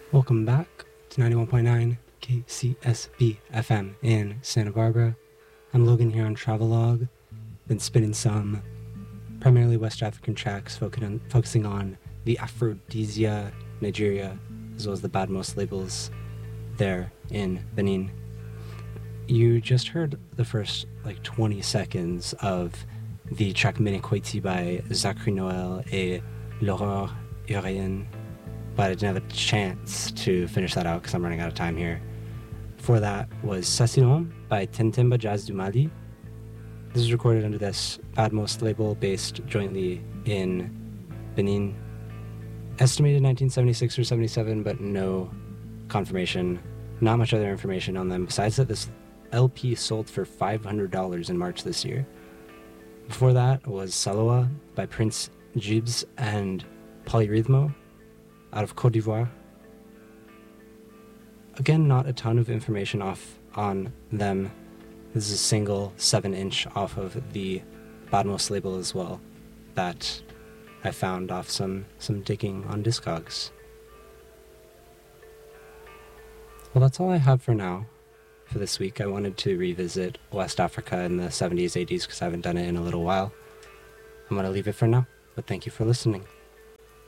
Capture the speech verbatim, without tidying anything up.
Welcome back to ninety-one point nine K C S B F M in Santa Barbara. I'm Logan here on Travelog. Been spinning some primarily West African tracks, focusing focusing on the Aphrodisia, Nigeria, as well as the Badmos labels there in Benin. You just heard the first like twenty seconds of the track Ménéquéti by Zachary Noel et L'Aurore Urienne, but I didn't have a chance to finish that out because I'm running out of time here. Before that was Sassinon by Tentemba Jazz du Mali. This is recorded under this Badmos label based jointly in Benin. Estimated nineteen seventy-six or seventy-seven, but no confirmation. Not much other information on them besides that this L P sold for five hundred dollars in March this year. Before that was Saloa by Prince Jibs and Polyrhythmo out of Côte d'Ivoire. Again, not a ton of information off on them. This is a single seven inch off of the Badmos label as well that I found off some, some digging on Discogs. Well, that's all I have for now. For this week, I wanted to revisit West Africa in the seventies, eighties because I haven't done it in a little while. I'm going to leave it for now, but thank you for listening.